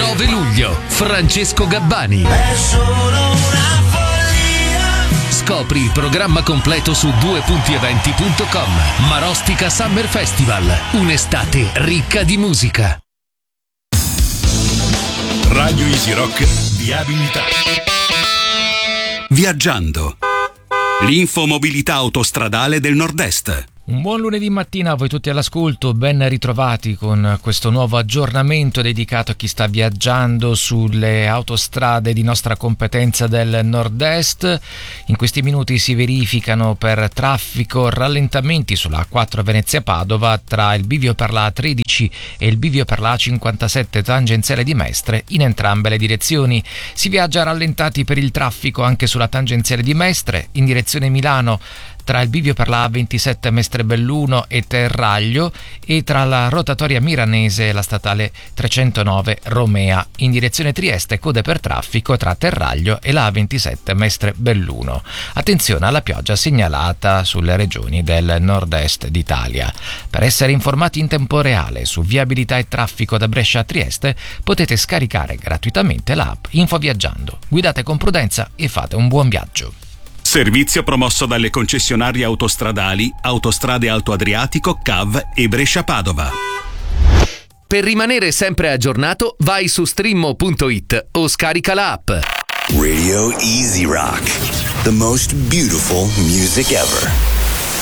9 luglio, Francesco Gabbani. È solo una follia. Scopri il programma completo su duepuntieventi.com. Marostica Summer Festival, un'estate ricca di musica. Radio Easy Rock di abilità. Viaggiando. L'infomobilità autostradale del Nord-Est. Un buon lunedì mattina a voi tutti all'ascolto, ben ritrovati con questo nuovo aggiornamento dedicato a chi sta viaggiando sulle autostrade di nostra competenza del Nord-Est. In questi minuti si verificano per traffico rallentamenti sulla A4 Venezia-Padova tra il bivio per la A13 e il bivio per la A57 tangenziale di Mestre in entrambe le direzioni. Si viaggia rallentati per il traffico anche sulla tangenziale di Mestre in direzione Milano tra il bivio per la A27 Mestre Belluno e Terraglio e tra la rotatoria milanese e la statale 309 Romea. In direzione Trieste code per traffico tra Terraglio e la A27 Mestre Belluno. Attenzione alla pioggia segnalata sulle regioni del nord-est d'Italia. Per essere informati in tempo reale su viabilità e traffico da Brescia a Trieste potete scaricare gratuitamente l'app Infoviaggiando. Guidate con prudenza e fate un buon viaggio. Servizio promosso dalle concessionarie autostradali Autostrade Alto Adriatico, CAV e Brescia-Padova. Per rimanere sempre aggiornato, vai su streamo.it o scarica l'app. Radio Easy Rock. The most beautiful music ever.